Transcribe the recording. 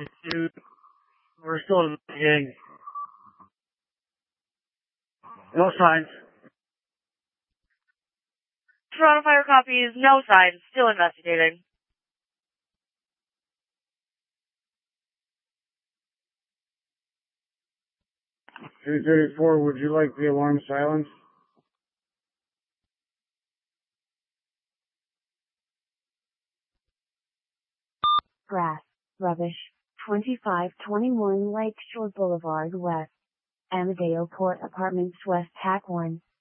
Dude, we're still investigating. No signs. Toronto Fire copies, no signs, still investigating. 334, would you like the alarm silenced? Grass, rubbish, 2521 Lakeshore Boulevard West, Amadeo Court Apartments West, Hack 1.